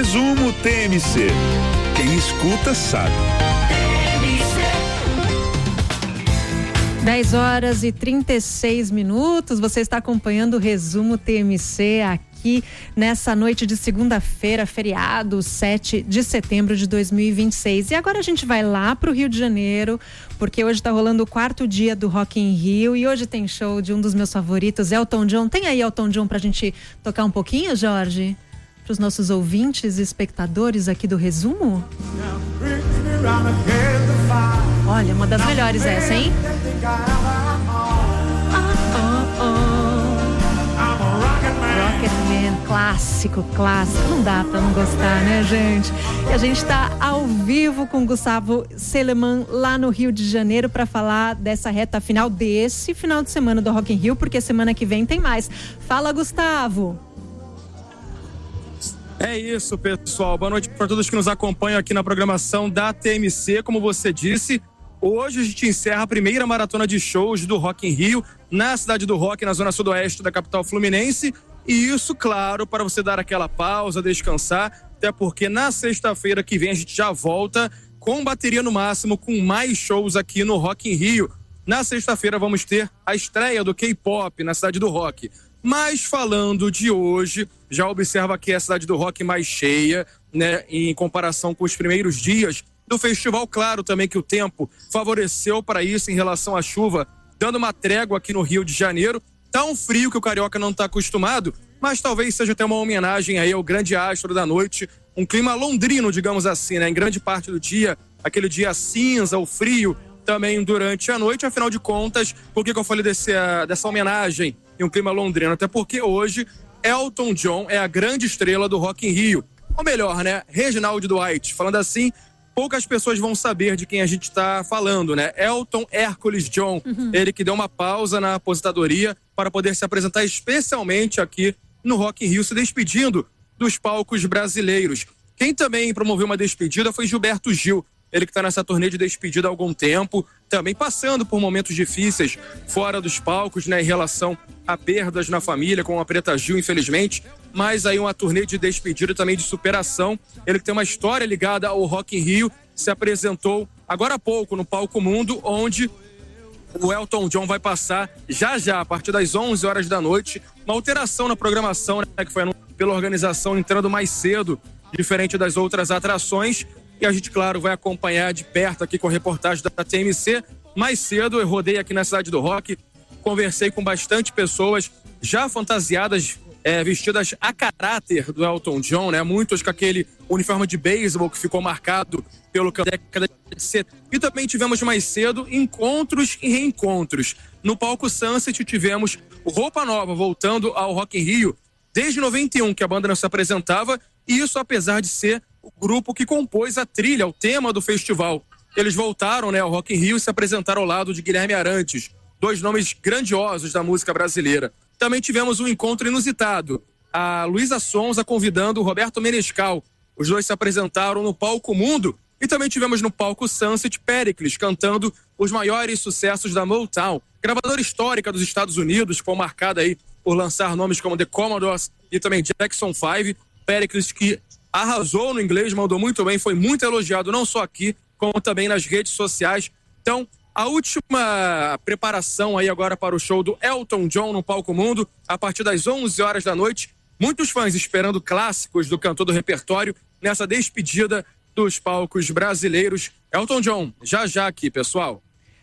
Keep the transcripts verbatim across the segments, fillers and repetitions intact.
Resumo T M C. Quem escuta sabe. dez horas e trinta e seis minutos. Você está acompanhando o Resumo T M C aqui nessa noite de segunda-feira, feriado, sete de setembro de dois mil e vinte e seis. E agora a gente vai lá para o Rio de Janeiro, porque hoje está rolando o quarto dia do Rock in Rio e hoje tem show de um dos meus favoritos, Elton John. Tem aí Elton John para a gente tocar um pouquinho, Jorge? Para os nossos ouvintes e espectadores aqui do Resumo? Olha, uma das melhores essa, hein? Rocketman, clássico, clássico. Não dá pra não gostar, né, gente? E a gente tá ao vivo com o Gustavo Seleman lá no Rio de Janeiro para falar dessa reta final desse final de semana do Rock in Rio, porque semana que vem tem mais. Fala, Gustavo! É isso, pessoal. Boa noite para todos que nos acompanham aqui na programação da T M C. Como você disse, hoje a gente encerra a primeira maratona de shows do Rock in Rio na cidade do Rock, na zona sudoeste da capital fluminense. E isso, claro, para você dar aquela pausa, descansar, até porque na sexta-feira que vem a gente já volta com bateria no máximo, com mais shows aqui no Rock in Rio. Na sexta-feira vamos ter a estreia do K-pop na cidade do Rock. Mas falando de hoje, já observa que é a cidade do Rock mais cheia, né, em comparação com os primeiros dias do festival. Claro também que o tempo favoreceu para isso em relação à chuva, dando uma trégua aqui no Rio de Janeiro. Tá um frio que o carioca não está acostumado, mas talvez seja até uma homenagem aí ao grande astro da noite, um clima londrino, digamos assim, né, em grande parte do dia, aquele dia cinza, o frio também durante a noite. Afinal de contas, por que que eu falei desse, dessa homenagem em um clima londrino? Até porque hoje Elton John é a grande estrela do Rock in Rio. Ou melhor, né, Reginald Dwight. Falando assim, poucas pessoas vão saber de quem a gente está falando, né? Elton Hércules John, uhum. Ele que deu uma pausa na aposentadoria para poder se apresentar especialmente aqui no Rock in Rio, se despedindo dos palcos brasileiros. Quem também promoveu uma despedida foi Gilberto Gil. Ele que está nessa turnê de despedida há algum tempo, também passando por momentos difíceis fora dos palcos, né, em relação a perdas na família, com a Preta Gil, infelizmente, mas aí uma turnê de despedida também de superação. Ele que tem uma história ligada ao Rock in Rio, se apresentou agora há pouco no Palco Mundo, onde o Elton John vai passar já já, a partir das onze horas da noite, uma alteração na programação, né, que foi anunciada pela organização, entrando mais cedo, diferente das outras atrações. E a gente, claro, vai acompanhar de perto aqui com a reportagem da T M C. Mais cedo eu rodei aqui na cidade do Rock, conversei com bastante pessoas já fantasiadas, é, vestidas a caráter do Elton John, né? Muitos com aquele uniforme de beisebol que ficou marcado pelo década de setenta. E também tivemos mais cedo encontros e reencontros. No palco Sunset tivemos Roupa Nova voltando ao Rock in Rio desde noventa e um, que a banda não se apresentava, e isso apesar de ser o grupo que compôs a trilha, o tema do festival. Eles voltaram, né, ao Rock in Rio e se apresentaram ao lado de Guilherme Arantes, dois nomes grandiosos da música brasileira. Também tivemos um encontro inusitado, a Luísa Sonza convidando o Roberto Menescal. Os dois se apresentaram no Palco Mundo e também tivemos no palco Sunset Pericles cantando os maiores sucessos da Motown, gravadora histórica dos Estados Unidos, que foi marcada aí por lançar nomes como The Commodores e também Jackson five. Pericles que arrasou no inglês, mandou muito bem, foi muito elogiado, não só aqui, como também nas redes sociais. Então, a última preparação aí agora para o show do Elton John no Palco Mundo, a partir das onze horas da noite. Muitos fãs esperando clássicos do cantor do repertório nessa despedida dos palcos brasileiros. Elton John, já já aqui, pessoal.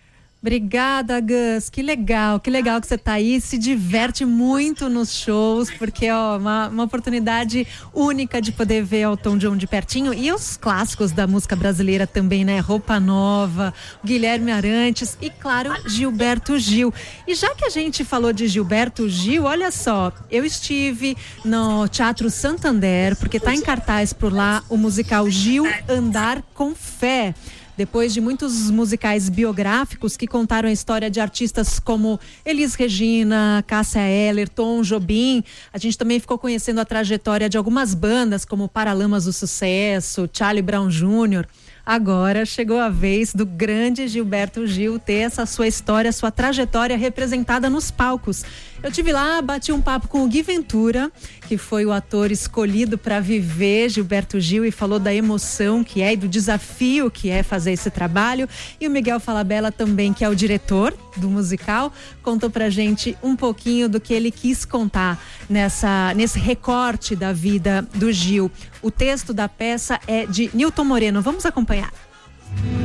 Obrigada, Gus. Que legal, que legal que você tá aí, se diverte muito nos shows, porque ó, uma, uma oportunidade única de poder ver Elton John de pertinho e os clássicos da música brasileira também, né? Roupa Nova, Guilherme Arantes e, claro, Gilberto Gil. E já que a gente falou de Gilberto Gil, olha só, eu estive no Teatro Santander, porque tá em cartaz por lá o musical Gil Andar com Fé. Depois de muitos musicais biográficos que contaram a história de artistas como Elis Regina, Cássia Eller, Tom Jobim, a gente também ficou conhecendo a trajetória de algumas bandas como Paralamas do Sucesso, Charlie Brown Júnior Agora chegou a vez do grande Gilberto Gil ter essa sua história, sua trajetória representada nos palcos. Eu tive lá, bati um papo com o Gui Ventura que foi o ator escolhido para viver Gilberto Gil e falou da emoção que é e do desafio que é fazer esse trabalho. E o Miguel Falabella também, que é o diretor do musical, contou pra gente um pouquinho do que ele quis contar nessa, nesse recorte da vida do Gil. O texto da peça é de Nilton Moreno. Vamos acompanhar.